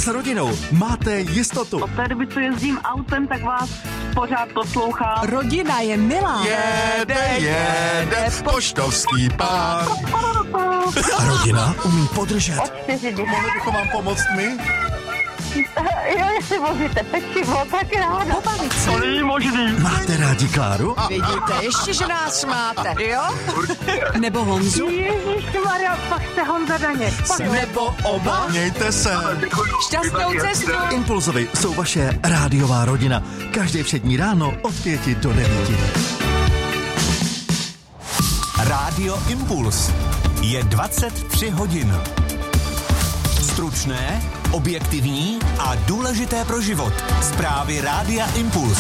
S rodinou máte jistotu. Od té doby, co jezdím autem, tak vás pořád poslouchám. Rodina je milá. Jede, poštovský pán. A rodina umí podržet. Mohli bychom vám pomoct my? Jo, jestli vozíte pečivo, tak ráda. Pobavit se. To není možný. Máte rádi Kláru? Vidíte, ještě, že nás máte, jo? Nebo Honzu? Ježišmarja, pak jste Honza Daněk. Nebo oba? Mějte se. Šťastnou cestu. Impulzovi jsou vaše rádiová rodina. Každé všední ráno od 5 do 9. Rádio Impuls. Je 23 hodin. Stručné, objektivní a důležité pro život. Zprávy Rádia Impuls.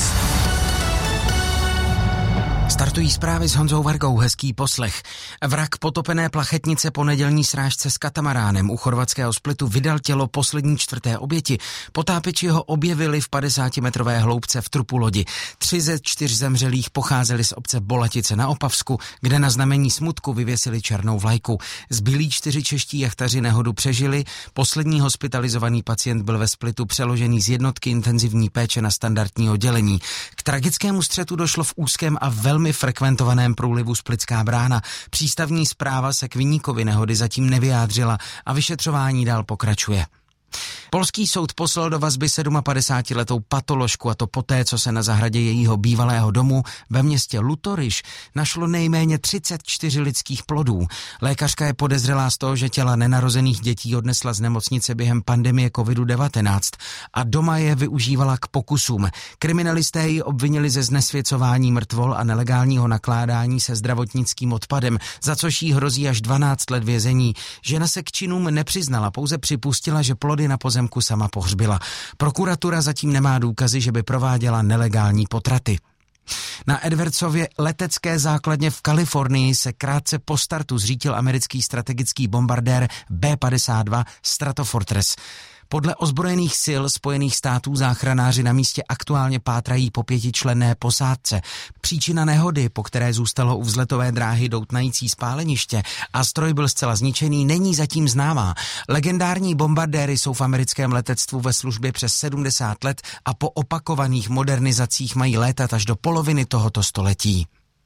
Startují zprávy s Honzou Vargou, hezký poslech. Vrak potopené plachetnice po nedělní srážce s katamaránem u chorvatského Splitu vydal tělo poslední 4. oběti. Potápěči ho objevili v 50-metrové hloubce v trupu lodi. 3 ze 4 zemřelých pocházeli z obce Bolatice na Opavsku, kde na znamení smutku vyvěsili černou vlajku. Zbylí 4 čeští jachtaři nehodu přežili. Poslední hospitalizovaný pacient byl ve Splitu přeložený z jednotky intenzivní péče na standardní oddělení. K tragickému střetu došlo v úzkém a velmi frekventovaném průlivu Splitská brána. Přístavní správa se k viníkovi nehody zatím nevyjádřila a vyšetřování dál pokračuje. Polský soud poslal do vazby 57letou patoložku, a to poté, co se na zahradě jejího bývalého domu ve městě Lutoryš našlo nejméně 34 lidských plodů. Lékařka je podezřelá z toho, že těla nenarozených dětí odnesla z nemocnice během pandemie COVID-19 a doma je využívala k pokusům. Kriminalisté ji obvinili ze znesvěcování mrtvol a nelegálního nakládání se zdravotnickým odpadem, za což jí hrozí až 12 let vězení. Žena se k činům nepřiznala, pouze připustila, že plody na pozemku sama pohřbila. Prokuratura zatím nemá důkazy, že by prováděla nelegální potraty. Na Edwardsově letecké základně v Kalifornii se krátce po startu zřítil americký strategický bombardér B-52 Stratofortress. Podle ozbrojených sil Spojených států záchranáři na místě aktuálně pátrají po 5členné posádce. Příčina nehody, po které zůstalo u vzletové dráhy doutnající spáleniště a stroj byl zcela zničený, není zatím známá. Legendární bombardéry jsou v americkém letectvu ve službě přes 70 let a po opakovaných modernizacích mají létat až do poloviny tohoto století.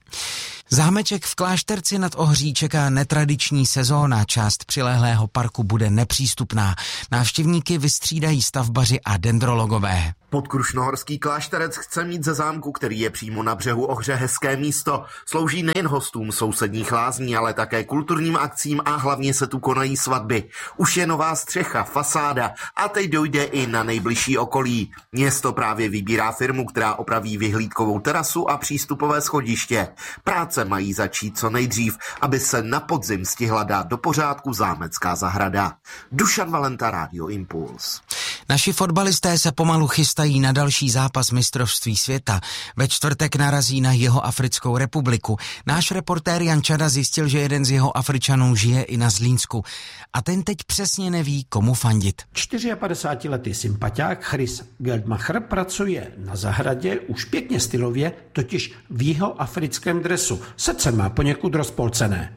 Zámeček v Klášterci nad Ohří čeká netradiční sezóna, část přilehlého parku bude nepřístupná. Návštěvníky vystřídají stavbaři a dendrologové. Podkrušnohorský Klášterec chce mít ze zámku, který je přímo na břehu Ohře, hezké místo. Slouží nejen hostům sousedních lázní, ale také kulturním akcím a hlavně se tu konají svatby. Už je nová střecha, fasáda a teď dojde i na nejbližší okolí. Město právě vybírá firmu, která opraví vyhlídkovou terasu a přístupové schodiště. Práce mají začít co nejdřív, aby se na podzim stihla dát do pořádku zámecká zahrada. Dušan Valenta, Rádio Impuls. Naši fotbalisté se pomalu chystají na další zápas mistrovství světa. Ve čtvrtek narazí na Jihoafrickou republiku. Náš reportér Jan Čada zjistil, že jeden z Jihoafričanů žije i na Zlínsku. A ten teď přesně neví, komu fandit. 54letý sympatiák Chris Geldmacher pracuje na zahradě už pěkně stylově, totiž v jihoafrickém dresu. Srdce má poněkud rozpolcené.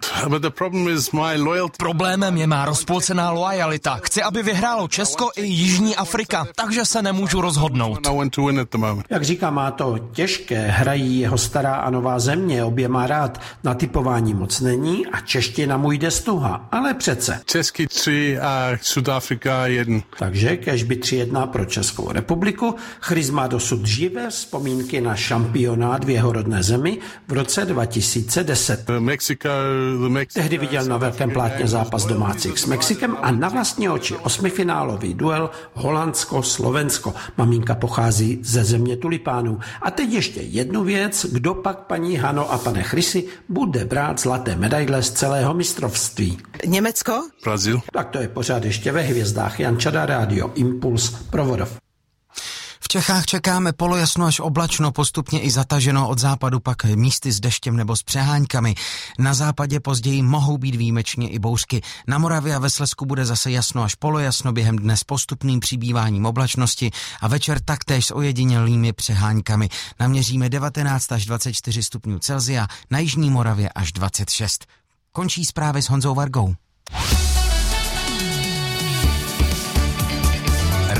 Problémem je má rozpolcená loajalita. Chci, aby vyhrálo Česko i Jižní Afrika, takže se nemůžu rozhodnout. Jak říká, má to těžké, hrají jeho stará a nová země, obě má rád. Na typování moc není a čeština mu jde stuha, ale přece. Český 3 a Sudafrika 1. Takže kéž by 3-1 pro Českou republiku. Chris má dosud živé vzpomínky na šampionát v jeho rodné zemi v roce 2010. Tehdy viděl na velkém plátně zápas domácích s Mexikem a na vlastní oči osmifinálový duel Holandsko-Slovensko. Maminka pochází ze země tulipánů. A teď ještě jednu věc, kdo pak, paní Hano a pane Chrisi, bude brát zlaté medaile z celého mistrovství. Německo? Brazil. Tak to je pořád ještě ve hvězdách. Jan Čada, Rádio Impuls, Provodov. V Čechách čekáme polojasno až oblačno, postupně i zataženo, od západu pak místy s deštěm nebo s přeháňkami. Na západě později mohou být výjimečně i bouřky. Na Moravě a ve Slezsku bude zase jasno až polojasno, během dne s postupným přibýváním oblačnosti a večer taktéž s ojedinělými přeháňkami. Naměříme 19 až 24 stupňů Celsia, na jižní Moravě až 26. Končí zprávy s Honzou Vargou.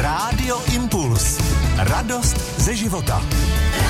Radost ze života.